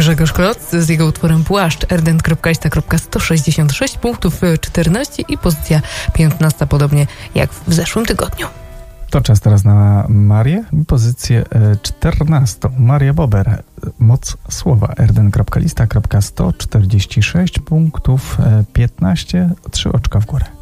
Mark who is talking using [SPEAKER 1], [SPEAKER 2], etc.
[SPEAKER 1] Grzegorz Kloc z jego utworem Płaszcz, rdent.lista.166 punktów 14 i pozycja 15, podobnie jak w zeszłym tygodniu.
[SPEAKER 2] To czas teraz na Marię, pozycję 14. Maria Bober, Moc Słowa, rdent.lista.146 punktów 15, 3 oczka w górę.